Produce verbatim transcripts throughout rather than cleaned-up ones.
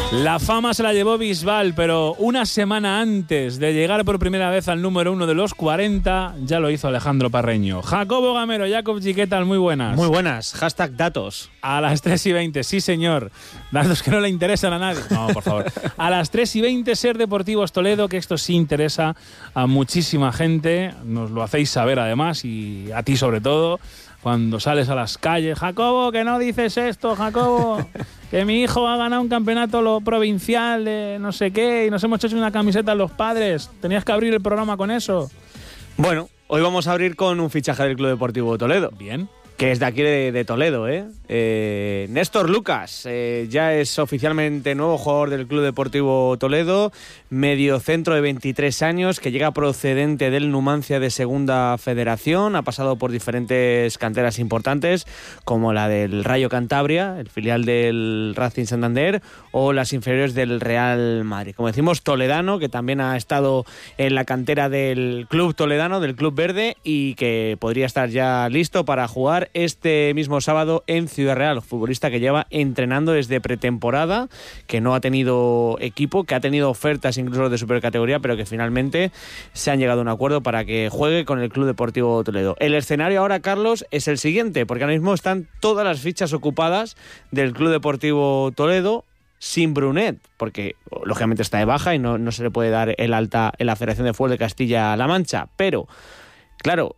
La fama se la llevó Bisbal, pero una semana antes de llegar por primera vez al número uno de los cuarenta, ya lo hizo Alejandro Parreño. Jacobo Gamero, Jacob Chiquetal, muy buenas. Muy buenas, hashtag datos. A las tres y veinte, sí señor. Datos que no le interesan a nadie. No, por favor. A las tres y veinte, Ser Deportivos Toledo, que esto sí interesa a muchísima gente. Nos lo hacéis saber además, y a ti sobre todo, cuando sales a las calles. Jacobo, que no dices esto, Jacobo. Que mi hijo ha ganado un campeonato lo provincial de no sé qué y nos hemos hecho una camiseta los padres. Tenías que abrir el programa con eso. Bueno, hoy vamos a abrir con un fichaje del Club Deportivo Toledo. Bien. Que es de aquí de, de Toledo, ¿eh? eh Néstor Lucas eh, ya es oficialmente nuevo jugador del Club Deportivo Toledo, mediocentro de veintitrés años, que llega procedente del Numancia de Segunda Federación, ha pasado por diferentes canteras importantes, como la del Rayo Cantabria, el filial del Racing Santander, o las inferiores del Real Madrid. Como decimos, toledano, que también ha estado en la cantera del Club Toledano, del Club Verde, y que podría estar ya listo para jugar este mismo sábado en Ciudad Real. Futbolista que lleva entrenando desde pretemporada, que no ha tenido equipo, que ha tenido ofertas incluso de supercategoría, pero que finalmente se han llegado a un acuerdo para que juegue con el Club Deportivo Toledo. El escenario ahora, Carlos, es el siguiente, porque ahora mismo están todas las fichas ocupadas del Club Deportivo Toledo, sin Brunet, porque lógicamente está de baja y no, no se le puede dar el alta en la Federación de Fútbol de Castilla-La Mancha, pero claro,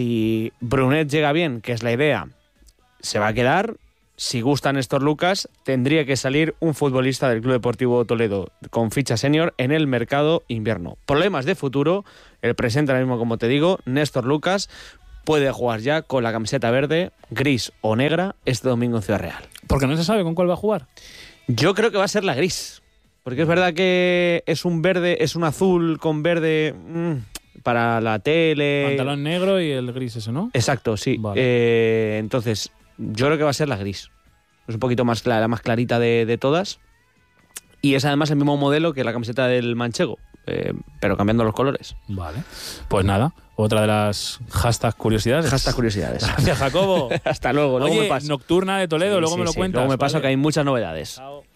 si Brunet llega bien, que es la idea, se va a quedar. Si gusta Néstor Lucas, tendría que salir un futbolista del Club Deportivo Toledo con ficha senior en el mercado invierno. Problemas de futuro, el presente ahora mismo, como te digo, Néstor Lucas puede jugar ya con la camiseta verde, gris o negra este domingo en Ciudad Real. Porque no se sabe con cuál va a jugar. Yo creo que va a ser la gris, porque es verdad que es un verde, es un azul con verde... Mmm, para la tele. Pantalón negro y el gris ese, ¿no? Exacto, sí. Vale. Eh, entonces, yo creo que va a ser la gris. Es un poquito más clara, la más clarita de, de todas. Y es además el mismo modelo que la camiseta del manchego, eh, pero cambiando los colores. Vale. Pues nada, otra de las hashtag curiosidades. Hashtag curiosidades. Gracias, Jacobo. Hasta luego. Luego Oye, me paso. Nocturna de Toledo, Sí, luego sí, me lo sí. cuentas. Luego me paso, ¿vale? Que hay muchas novedades. Chao.